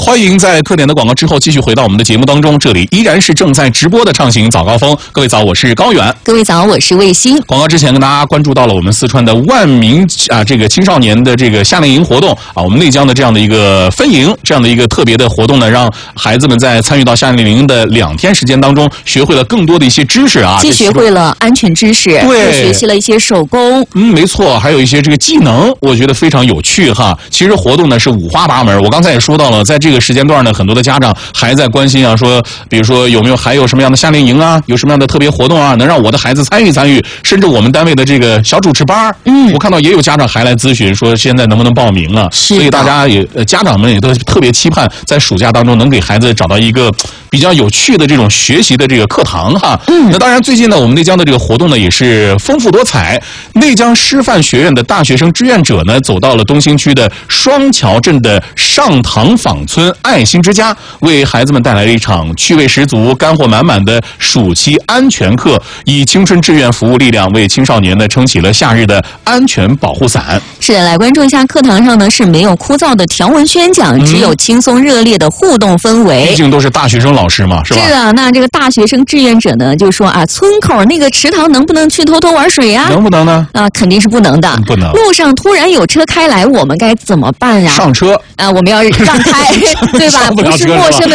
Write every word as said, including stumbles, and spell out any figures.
欢迎在客点的广告之后继续回到我们的节目当中，这里依然是正在直播的畅行早高峰。各位早，我是高远。 各位早，我是卫星。 广告之前跟大家关注到了我们四川的万名啊这个青少年的这个夏令营活动啊，我们内江的这样的一个分营，这样的一个特别的活动呢，让孩子们在参与到夏令营的两天时间当中，学会了更多的一些知识啊， 既学会了安全知识， 对， 又学习了一些手工， 嗯，没错，还有一些这个技能，我觉得非常有趣哈。其实活动呢是五花八门，我刚才也说到了，在这个时间段呢，很多的家长还在关心啊，说比如说有没有还有什么样的夏令营啊，有什么样的特别活动啊，能让我的孩子参与参与，甚至我们单位的这个小主持班，嗯，我看到也有家长还来咨询说现在能不能报名啊？所以大家也呃家长们也都特别期盼在暑假当中能给孩子找到一个比较有趣的这种学习的这个课堂哈。嗯，那当然最近呢，我们内江的这个活动呢也是丰富多彩。内江师范学院的大学生志愿者呢，走到了东兴区的双桥镇的上塘坊村爱心之家，为孩子们带来了一场趣味十足、干货满满的暑期安全课，以青春志愿服务力量，为青少年呢撑起了夏日的安全保护伞。 是的，来关注一下课堂上呢是没有枯燥的条文宣讲，嗯、只有轻松热烈的互动氛围。 毕竟都是大学生老师嘛，是吧？ 是啊，那这个大学生志愿者呢就说啊，村口那个池塘能不能去偷偷玩水啊？ 能不能呢？ 啊，肯定是不能的。 不能。 路上突然有车开来，我们该怎么办呀？ 上车啊，我们要让开，对吧？ 不是陌生的